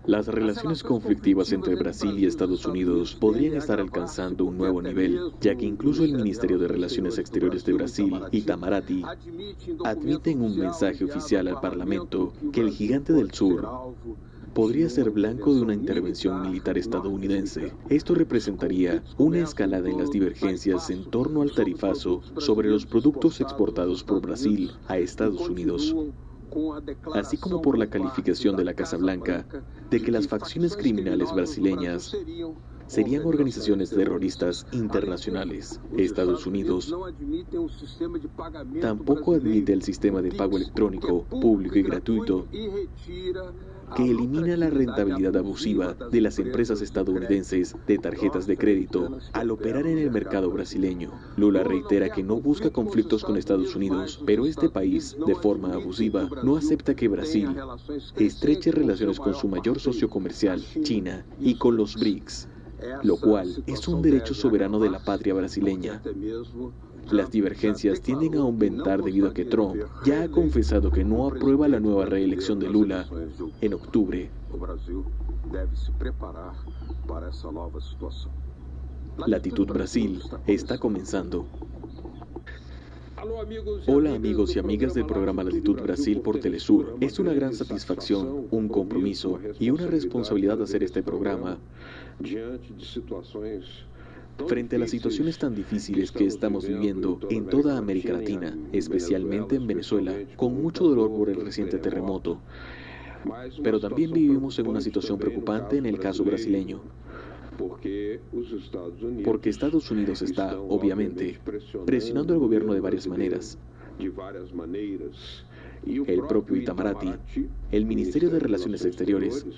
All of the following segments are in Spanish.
Las relaciones conflictivas entre Brasil y Estados Unidos podrían estar alcanzando un nuevo nivel, ya que incluso el Ministerio de Relaciones Exteriores de Brasil, Itamaraty, admite en un mensaje oficial al Parlamento que el gigante del sur podría ser blanco de una intervención militar estadounidense. Esto representaría una escalada en las divergencias en torno al tarifazo sobre los productos exportados por Brasil a Estados Unidos, así como por la calificación de la Casa Blanca de que las facciones criminales brasileñas serían organizaciones terroristas internacionales. Estados Unidos tampoco admite el sistema de pago electrónico público y gratuito que elimina la rentabilidad abusiva de las empresas estadounidenses de tarjetas de crédito al operar en el mercado brasileño. Lula reitera que no busca conflictos con Estados Unidos, pero este país, de forma abusiva, no acepta que Brasil estreche relaciones con su mayor socio comercial, China, y con los BRICS, lo cual es un derecho soberano de la patria brasileña. Las divergencias tienden a aumentar debido a que Trump ya ha confesado que no aprueba la nueva reelección de Lula en octubre. Latitud Brasil está comenzando. Hola amigos y amigas del programa Latitud Brasil por Telesur. Es una gran satisfacción, un compromiso y una responsabilidad hacer este programa frente a las situaciones tan difíciles que estamos viviendo en toda América Latina, especialmente en Venezuela, con mucho dolor por el reciente terremoto. Pero también vivimos en una situación preocupante en el caso brasileño, porque Estados Unidos está, obviamente, presionando al gobierno de varias maneras. El propio Itamaraty, el Ministerio de Relaciones Exteriores,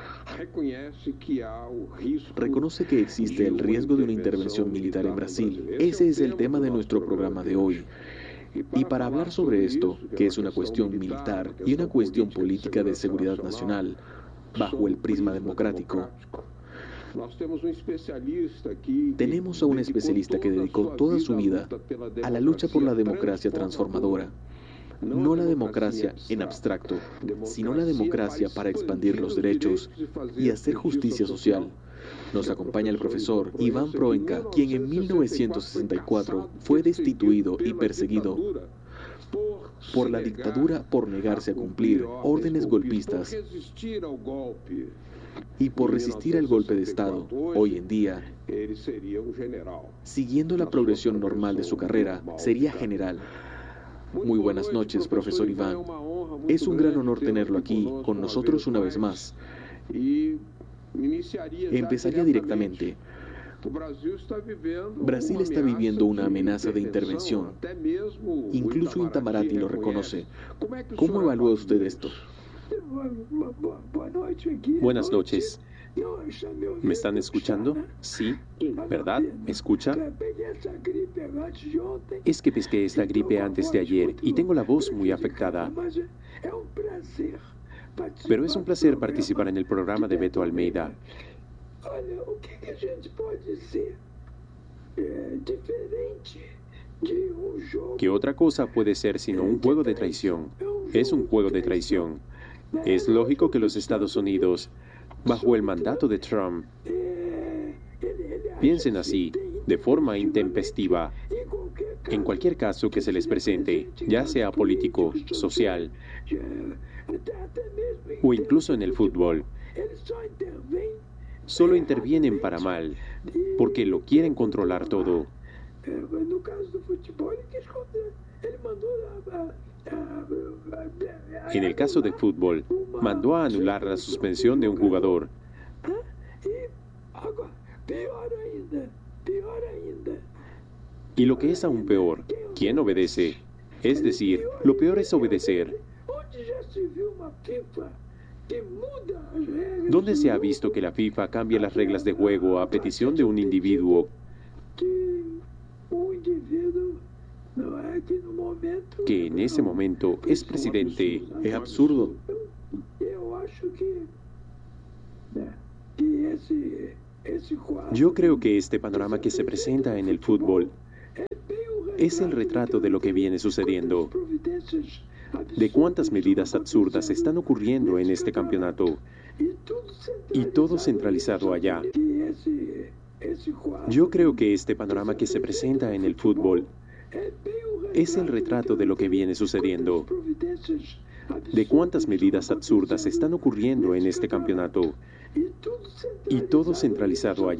reconoce que existe el riesgo de una intervención militar en Brasil. Ese es el tema de nuestro programa de hoy. Y para hablar sobre esto, que es una cuestión militar y una cuestión política de seguridad nacional, bajo el prisma democrático, tenemos a un especialista que dedicó toda su vida a la lucha por la democracia transformadora. No la democracia en abstracto, sino la democracia para expandir los derechos y hacer justicia social. Nos acompaña el profesor Iván Proença, quien en 1964 fue destituido y perseguido por la dictadura por negarse a cumplir órdenes golpistas y por resistir al golpe de Estado. Hoy en día, siguiendo la progresión normal de su carrera, sería general. Muy buenas noches, profesor Iván. Es un gran honor tenerlo aquí con nosotros una vez más. Empezaría directamente. Brasil está viviendo una amenaza de intervención. Incluso Itamaraty lo reconoce. ¿Cómo evalúa usted esto? Buenas noches. ¿Me están escuchando? Sí, ¿verdad? ¿Me escucha? Es que pesqué esta gripe antes de ayer y tengo la voz muy afectada. Pero es un placer participar en el programa de Beto Almeida. ¿Qué otra cosa puede ser sino un juego de traición? Es un juego de traición. Es lógico que los Estados Unidos, bajo el mandato de Trump, piensen así, de forma intempestiva, en cualquier caso que se les presente, ya sea político, social, o incluso en el fútbol. Solo intervienen para mal, porque lo quieren controlar todo. En el caso del fútbol, mandó a anular la suspensión de un jugador. Y lo que es aún peor, ¿quién obedece? Es decir, lo peor es obedecer. ¿Dónde se ha visto que la FIFA cambia las reglas de juego a petición de un individuo que en ese momento es presidente? Es absurdo. Yo creo que este panorama que se presenta en el fútbol es el retrato de lo que viene sucediendo. de cuántas medidas absurdas están ocurriendo en este campeonato, y todo centralizado allá. Yo creo que este panorama que se presenta en el fútbol es el retrato de lo que viene sucediendo, de cuántas medidas absurdas están ocurriendo en este campeonato, y todo centralizado allá.